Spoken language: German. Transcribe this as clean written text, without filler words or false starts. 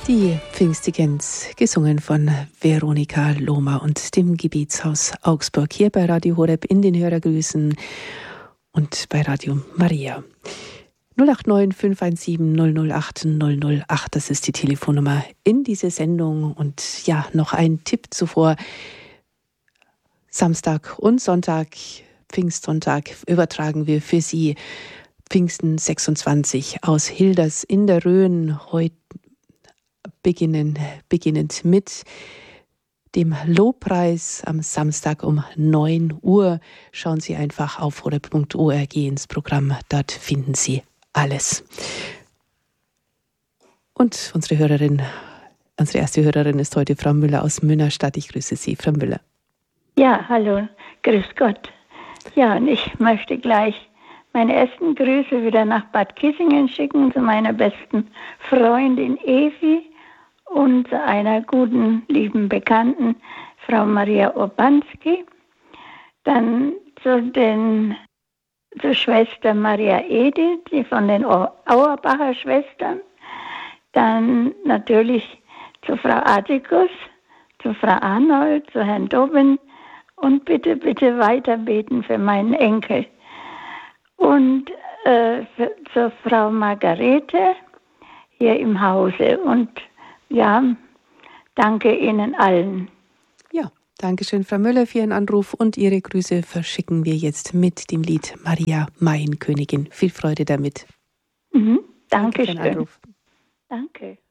Die Pfingstigens, gesungen von Veronika Lohmer und dem Gebietshaus Augsburg, hier bei Radio Horeb in den Hörergrüßen und bei Radio Maria. 089 517 008 008, das ist die Telefonnummer in diese Sendung. Und ja, noch ein Tipp zuvor. Samstag und Sonntag, Pfingstsonntag, übertragen wir für Sie Pfingsten 26 aus Hilders in der Rhön, heute beginnend mit dem Lobpreis am Samstag um 9 Uhr. Schauen Sie einfach auf horeb.org ins Programm, dort finden Sie alles. Und unsere erste Hörerin ist heute Frau Müller aus Münnerstadt. Ich grüße Sie, Frau Müller. Ja, hallo, grüß Gott. Ja, und ich möchte gleich meine ersten Grüße wieder nach Bad Kissingen schicken zu meiner besten Freundin Evi und zu einer guten, lieben Bekannten, Frau Maria Urbanski. Dann zur Schwester Maria Edith, die von den Auerbacher Schwestern. Dann natürlich zu Frau Atticus, zu Frau Arnold, zu Herrn Dobin und bitte weiterbeten für meinen Enkel. Und zur Frau Margarete hier im Hause. Und ja, danke Ihnen allen. Ja, danke schön, Frau Müller, für Ihren Anruf. Und Ihre Grüße verschicken wir jetzt mit dem Lied Maria, Maienkönigin. Viel Freude damit. Danke schön. Für den Anruf. Danke.